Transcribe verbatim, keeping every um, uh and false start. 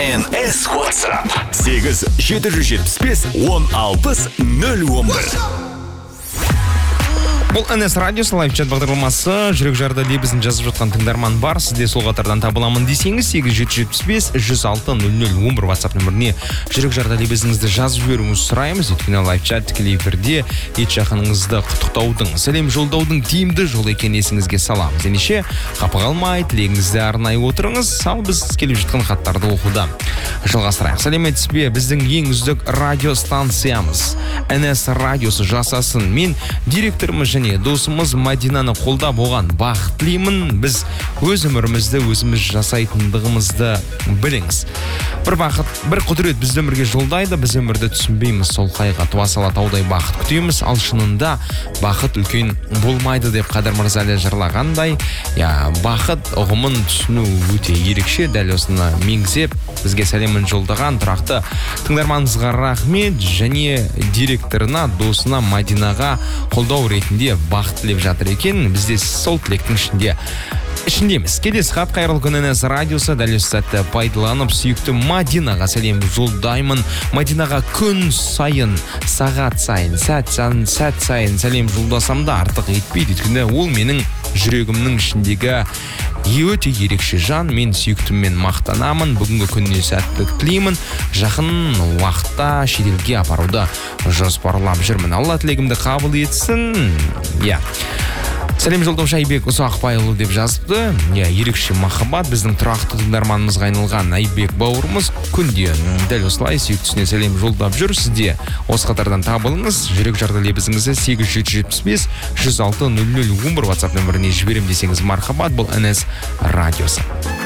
эн эс WhatsApp сегіз жеті жүз жетпіс бес он алпыс нөл он бір. Бұл эн эс радиосы лайв-чат бағдарламасы. Жүрек жарды лебізін жазып жатқан тыңдарман бар. Сізде сол қатардан табыламын десеңіз, сегіз жеті жетпіс бес жүз алты нөл нөл он бір WhatsApp нөміріне жүрек жарды лебізіңізді жазып жіберуіңізді сұраймыз. Өйткені лайв-чат тікелей эфирде ет жақыныңызды құттықтаудың, сәлем жолдаудың тиімді жолы екенін есіңізге саламыз. Ендеше қапы қалмай, тілегіңізді арнай отырыңыз. Ал біз келіп жатқан хаттарды оқуда жалғастырайық. Сәлеметсіз бе? Біздің ең үздік радиостанциямыз эн эс радиосы жасасын. Мен директорымыз және досымыз Мадинаны қолда болған бақыт тілеймін. Біз өз өмірімізді өзіміз жасайтындығымызды біліңіз. Бір бақыт, бір құдірет бізді өмірге жолдайды, біз өмірді түсінбейміз. Сол қайға туа сала таудай бақыт күтеміз. Ал шынында бақыт үлкен болмайды деп Қадыр мырза әлі жырлағандай, я, бақыт ұғымын түсіну өте ерекше. Дәл осыны меңзеп бізге сәлемін жолдаған тұрақты тыңдарманыңызға рахмет, және директорына, досына Мадинаға қолдау ретінде бақыт тілеп жатыр екен. Бізде сол тілектің ішінде ішіндеміз. Келесі хат: қайырлы күн эн эс радиосы. Дәл осы сәтті пайдаланып сүйікті Мадинаға сәлем жолдаймын. Мадинаға күн сайын, сағат сайын, сәт сайын, сәт сайын сәлем жолдасам да артық етпейді. Өйткені ол менің жүрегімнің ішіндегі өте ерекше жан. Мен сүйіктіммен мақтанамын. Бүгінгі күніне сәттілік тілеймін. Жақын уақытта шетелге апаруды жоспарлап жүрмін. Алла тілегімді қабыл етсін. Я. Сәлем жолдаушы Айбек Ұсақбайұлы деп жазыпты. Я, ерекше махаббат. Біздің тұрақты тыңдарманымызға айналған Айбек бауырымыз күнде дәл осылай сүйіктісіне сәлем жолдап жүр. Сізде осы қатардан табылыңыз. Жүрек жарды лебізіңізді сегіз жеті жетпіс бес жүз алты нөл нөл он бір WhatsApp нөміріне жіберем десеңіз мархабат. Бұл эн эс радиосы.